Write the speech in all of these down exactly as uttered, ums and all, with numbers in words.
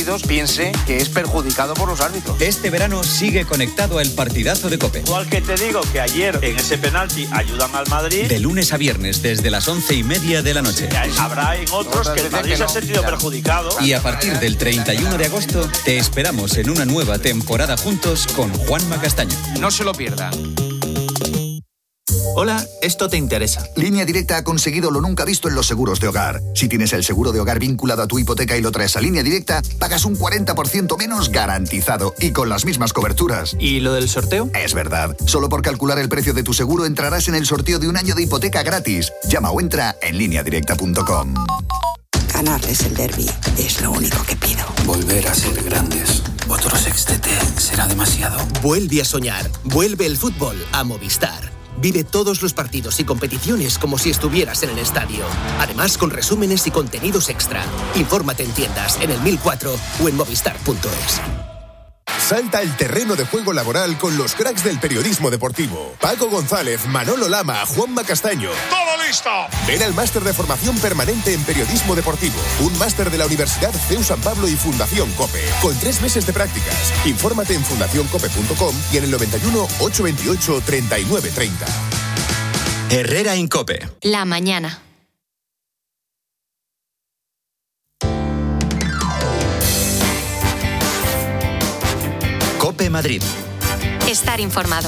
partidos piense que es perjudicado por los árbitros. Este verano sigue conectado al partidazo de COPE. Igual que te digo que ayer en ese penalti ayudan al Madrid. De lunes a viernes desde las once y media de la noche. Habrá en otros que el Madrid se ha sentido perjudicado. Y a partir del treinta y uno de agosto te esperamos en una nueva temporada juntos con Juanma Castaño. No se lo pierdan. Hola, esto te interesa. Línea Directa ha conseguido lo nunca visto en los seguros de hogar. Si tienes el seguro de hogar vinculado a tu hipoteca y lo traes a Línea Directa, pagas un cuarenta por ciento menos garantizado y con las mismas coberturas. ¿Y lo del sorteo? Es verdad. Solo por calcular el precio de tu seguro entrarás en el sorteo de un año de hipoteca gratis. Llama o entra en línea directa punto com. Ganarles el derbi es lo único que pido. Volver a ser grandes. Otro sextete será demasiado. Vuelve a soñar. Vuelve el fútbol a Movistar. Vive todos los partidos y competiciones como si estuvieras en el estadio. Además, con resúmenes y contenidos extra. Infórmate en tiendas, en el mil cuatro o en movistar punto es. Salta el terreno de juego laboral con los cracks del periodismo deportivo. Paco González, Manolo Lama, Juanma Castaño. ¡Todo listo! Ven al máster de formación permanente en periodismo deportivo. Un máster de la Universidad C E U San Pablo y Fundación COPE. Con tres meses de prácticas. Infórmate en fundación cope punto com y en el noventa y uno, ochocientos veintiocho, treinta y nueve treinta. Herrera en COPE. La mañana. COPE Madrid. Estar informado.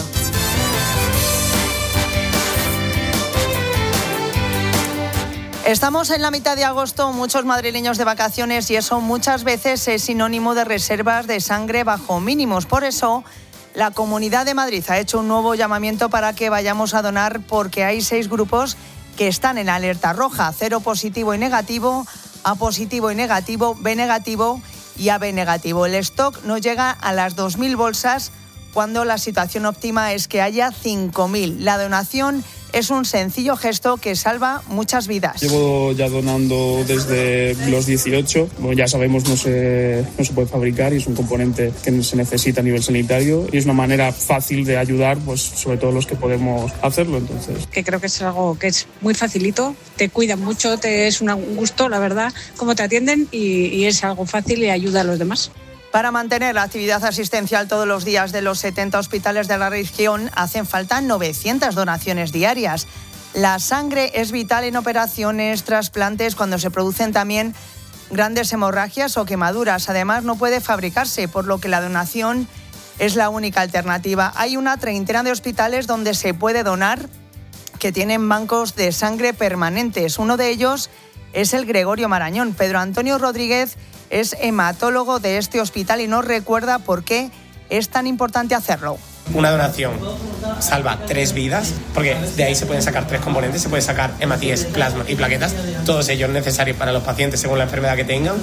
Estamos en la mitad de agosto, muchos madrileños de vacaciones y eso muchas veces es sinónimo de reservas de sangre bajo mínimos. Por eso, la Comunidad de Madrid ha hecho un nuevo llamamiento para que vayamos a donar porque hay seis grupos que están en alerta roja, cero positivo y negativo, A positivo y negativo, B negativo y A B negativo. El stock no llega a las dos mil bolsas cuando la situación óptima es que haya cinco mil. La donación es un sencillo gesto que salva muchas vidas. Llevo ya donando desde los dieciocho. Bueno, ya sabemos, no se, no se puede fabricar y es un componente que se necesita a nivel sanitario y es una manera fácil de ayudar, pues sobre todo los que podemos hacerlo. Entonces, que creo que es algo que es muy facilito, te cuidan mucho, te es un gusto, la verdad, cómo te atienden y, y es algo fácil y ayuda a los demás. Para mantener la actividad asistencial todos los días de los setenta hospitales de la región hacen falta novecientas donaciones diarias. La sangre es vital en operaciones, trasplantes, cuando se producen también grandes hemorragias o quemaduras. Además, no puede fabricarse, por lo que la donación es la única alternativa. Hay una treintena de hospitales donde se puede donar que tienen bancos de sangre permanentes. Uno de ellos es el Gregorio Marañón. Pedro Antonio Rodríguez es hematólogo de este hospital y nos recuerda por qué es tan importante hacerlo. Una donación salva tres vidas, porque de ahí se pueden sacar tres componentes, se puede sacar hematíes, plasma y plaquetas, todos ellos necesarios para los pacientes según la enfermedad que tengan.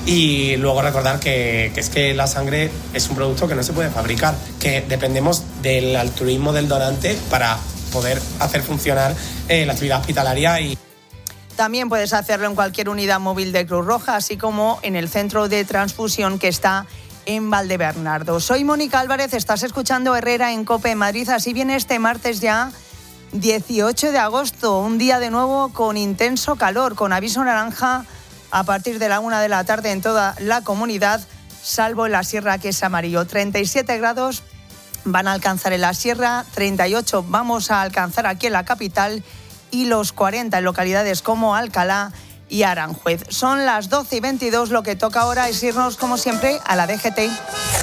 Y luego recordar que, que es que la sangre es un producto que no se puede fabricar, que dependemos del altruismo del donante para poder hacer funcionar eh, la actividad hospitalaria. Y también puedes hacerlo en cualquier unidad móvil de Cruz Roja, así como en el centro de transfusión que está en Valdebernardo. Soy Mónica Álvarez, estás escuchando Herrera en COPE Madrid. Así viene este martes ya, dieciocho de agosto, un día de nuevo con intenso calor, con aviso naranja a partir de la una de la tarde en toda la comunidad, salvo en la sierra, que es amarillo. treinta y siete grados van a alcanzar en la sierra, treinta y ocho vamos a alcanzar aquí en la capital y los cuarenta en localidades como Alcalá y Aranjuez. Son las doce y veintidós, lo que toca ahora es irnos, como siempre, a la D G T.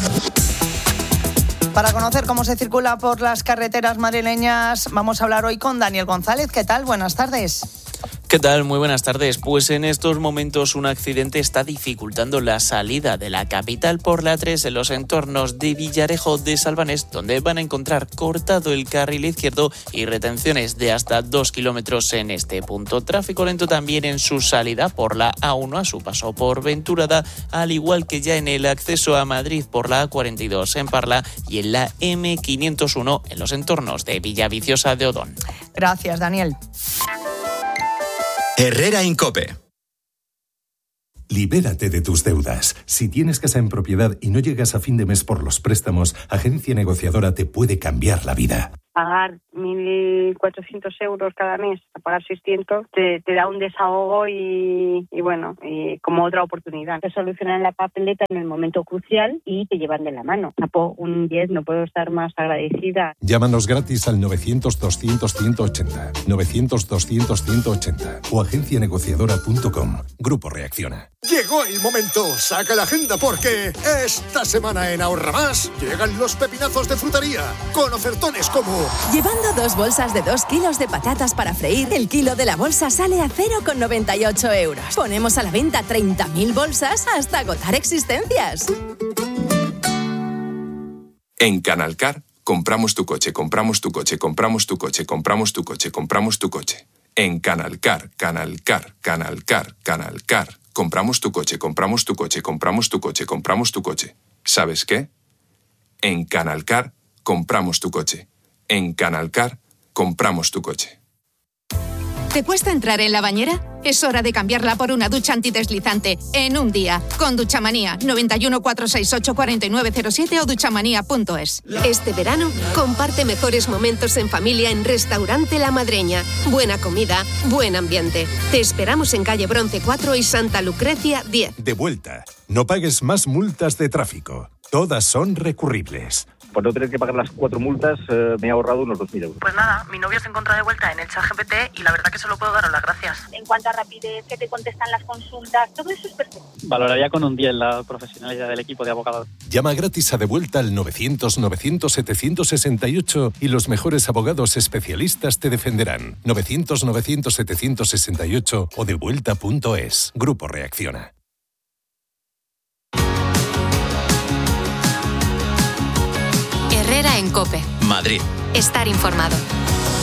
Para conocer cómo se circula por las carreteras madrileñas, vamos a hablar hoy con Daniel González. ¿Qué tal? Buenas tardes. ¿Qué tal? Muy buenas tardes. Pues en estos momentos un accidente está dificultando la salida de la capital por la tres en los entornos de Villarejo de Salvanés, donde van a encontrar cortado el carril izquierdo y retenciones de hasta dos kilómetros en este punto. Tráfico lento también en su salida por la A uno a su paso por Venturada, al igual que ya en el acceso a Madrid por la A cuarenta y dos en Parla y en la eme quinientos uno en los entornos de Villaviciosa de Odón. Gracias, Daniel. Herrera en COPE. Libérate de tus deudas. Si tienes casa en propiedad y no llegas a fin de mes por los préstamos, Agencia Negociadora te puede cambiar la vida. pagar mil cuatrocientos euros cada mes a pagar seiscientos te, te da un desahogo y, y bueno, y como otra oportunidad. Te solucionan la papeleta en el momento crucial y te llevan de la mano. Apo, un diez, no puedo estar más agradecida. Llámanos gratis al novecientos doscientos ciento ochenta, novecientos doscientos ciento ochenta o agencia negociadora punto com. Grupo Reacciona. Llegó el momento, saca la agenda porque esta semana en Ahorra Más llegan los pepinazos de frutería con ofertones como... Llevando dos bolsas de dos kilos de patatas para freír, el kilo de la bolsa sale a cero coma noventa y ocho euros. Ponemos a la venta treinta mil bolsas hasta agotar existencias. En Canalcar, compramos tu coche, compramos tu coche, compramos tu coche, compramos tu coche, compramos tu coche. En Canalcar, Canalcar, Canalcar, Canalcar. Compramos tu coche, compramos tu coche, compramos tu coche, compramos tu coche. ¿Sabes qué? En Canalcar, compramos tu coche. En Canalcar, compramos tu coche. ¿Te cuesta entrar en la bañera? Es hora de cambiarla por una ducha antideslizante en un día. Con Duchamanía, noventa y uno, cuatrocientos sesenta y ocho, cuarenta y nueve cero siete o duchamanía punto es. Este verano, comparte mejores momentos en familia en Restaurante La Madreña. Buena comida, buen ambiente. Te esperamos en Calle Bronce cuatro y Santa Lucrecia diez. De vuelta. No pagues más multas de tráfico. Todas son recurribles. Por no tener que pagar las cuatro multas, eh, me he ahorrado unos dos mil euros. Pues nada, mi novio se encuentra de vuelta en el ChatGPT y la verdad que solo puedo daros las gracias. En cuanto a rapidez, que te contestan las consultas, todo eso es perfecto. Valoraría con un diez la profesionalidad del equipo de abogados. Llama gratis a De Vuelta al novecientos, novecientos, setecientos sesenta y ocho y los mejores abogados especialistas te defenderán. novecientos, novecientos, setecientos sesenta y ocho o devuelta punto es. Grupo Reacciona. Herrera en COPE. Madrid. Estar informado.